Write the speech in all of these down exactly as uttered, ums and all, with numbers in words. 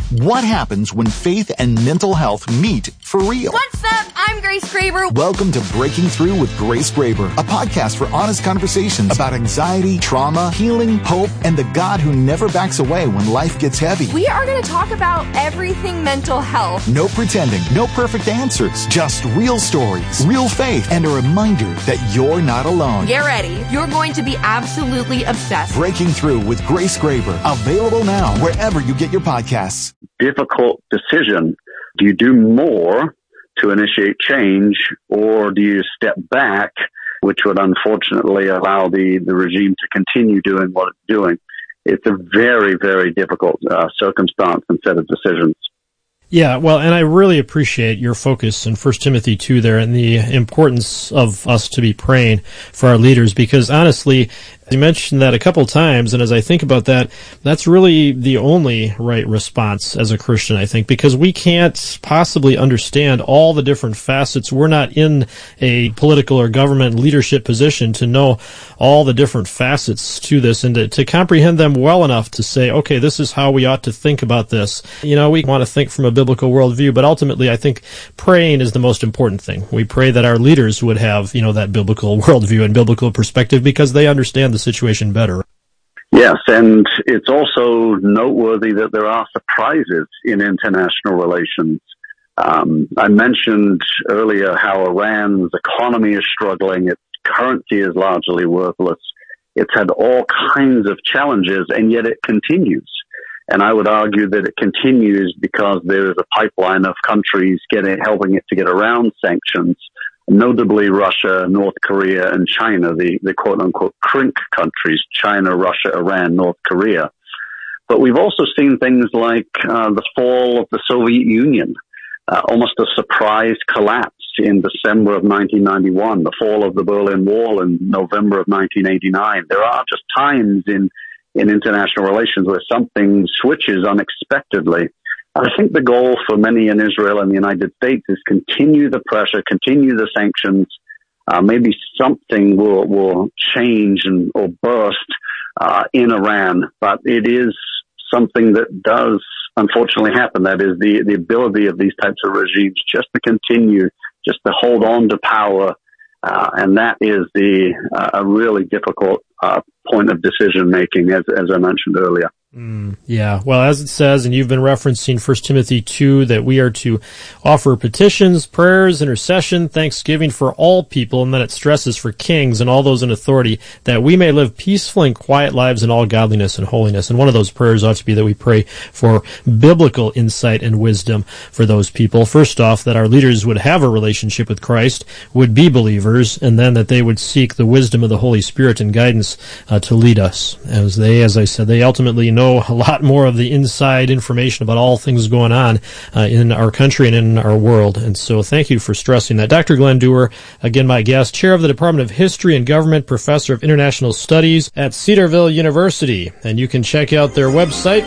What happens when faith and mental health meet for real? What's up? I'm Grace Graber. Welcome to Breaking Through with Grace Graber, a podcast for honest conversations about anxiety, trauma, healing, hope, and the God who never backs away when life gets heavy. We are going to talk about everything mental health. No pretending, no perfect answers, just real stories, real faith, and a reminder that you're not alone. Get ready. You're going to be absolutely obsessed. Breaking Through with Grace Graber, available now wherever you get your podcasts. Difficult decision. Do you do more to initiate change, or do you step back, which would unfortunately allow the, the regime to continue doing what it's doing? It's a very, very difficult uh, circumstance and set of decisions. Yeah, well, and I really appreciate your focus in First Timothy two there and the importance of us to be praying for our leaders, because honestly, you mentioned that a couple times, and as I think about that, that's really the only right response as a Christian, I think, because we can't possibly understand all the different facets. We're not in a political or government leadership position to know all the different facets to this and to, to comprehend them well enough to say, okay, this is how we ought to think about this. You know, we want to think from a biblical worldview, but ultimately I think praying is the most important thing. We pray that our leaders would have, you know, that biblical worldview and biblical perspective because they understand the situation better. Yes, and it's also noteworthy that there are surprises in international relations. Um, I mentioned earlier how Iran's economy is struggling. Its currency is largely worthless. It's had all kinds of challenges, and yet it continues. And I would argue that it continues because there is a pipeline of countries getting, helping it to get around sanctions, notably Russia, North Korea, and China, the, the quote-unquote C R I N C countries, China, Russia, Iran, North Korea. But we've also seen things like uh, the fall of the Soviet Union, uh, almost a surprise collapse in December of nineteen ninety-one, the fall of the Berlin Wall in November of nineteen eighty-nine. There are just times in in international relations where something switches unexpectedly. I think the goal for many in Israel and the United States is continue the pressure, continue the sanctions. Uh, maybe something will, will change and or burst uh, in Iran, but it is something that does unfortunately happen. That is the, the ability of these types of regimes just to continue, just to hold on to power. Uh, and that is the uh, a really difficult uh, point of decision making, as as I mentioned earlier. Mm, yeah, well, as it says, and you've been referencing First Timothy two, that we are to offer petitions, prayers, intercession, thanksgiving for all people, and then it stresses for kings and all those in authority, that we may live peaceful and quiet lives in all godliness and holiness. And one of those prayers ought to be that we pray for biblical insight and wisdom for those people. First off, that our leaders would have a relationship with Christ, would be believers, and then that they would seek the wisdom of the Holy Spirit and guidance uh, to lead us. As they, as I said, they ultimately know know a lot more of the inside information about all things going on uh, in our country and in our world. And so thank you for stressing that. Doctor Glenn Dewar, again, my guest, chair of the Department of History and Government, professor of international studies at Cedarville University. And you can check out their website,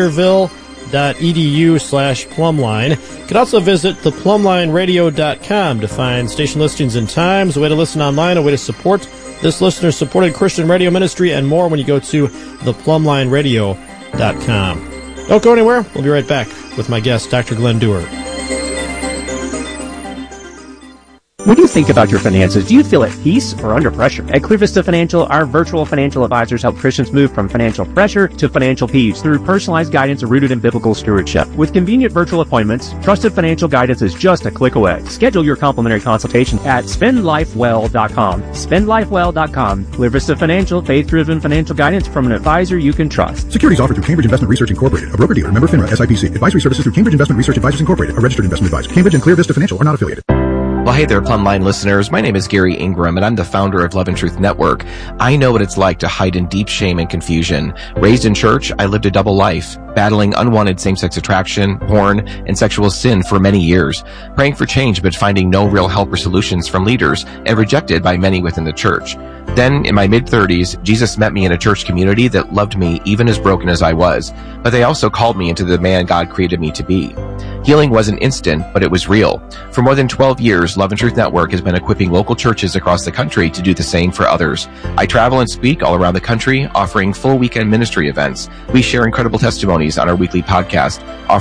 cedarville.edu slash plumline. You can also visit the plumline radio dot com to find station listings and times, a way to listen online, a way to support this listener-supported Christian radio ministry, and more when you go to the plumline radio dot com. Don't go anywhere. We'll be right back with my guest, Doctor Glenn Dewar. When you think about your finances, do you feel at peace or under pressure? At Clear Vista Financial, our virtual financial advisors help Christians move from financial pressure to financial peace through personalized guidance rooted in biblical stewardship. With convenient virtual appointments, trusted financial guidance is just a click away. Schedule your complimentary consultation at spend life well dot com. spend life well dot com. Clear Vista Financial, faith-driven financial guidance from an advisor you can trust. Securities offered through Cambridge Investment Research Incorporated, a broker-dealer, member FINRA, S I P C. Advisory services through Cambridge Investment Research Advisors Incorporated, a registered investment advisor. Cambridge and Clear Vista Financial are not affiliated. Well, hey there, Plumline listeners. My name is Gary Ingram, and I'm the founder of Love and Truth Network. I know what it's like to hide in deep shame and confusion. Raised in church, I lived a double life, battling unwanted same-sex attraction, porn, and sexual sin for many years, praying for change but finding no real help or solutions from leaders, and rejected by many within the church. Then, in my mid-thirties, Jesus met me in a church community that loved me even as broken as I was, but they also called me into the man God created me to be. Healing wasn't instant, but it was real. For more than twelve years, Love and Truth Network has been equipping local churches across the country to do the same for others. I travel and speak all around the country, offering full weekend ministry events. We share incredible testimonies on our weekly podcast,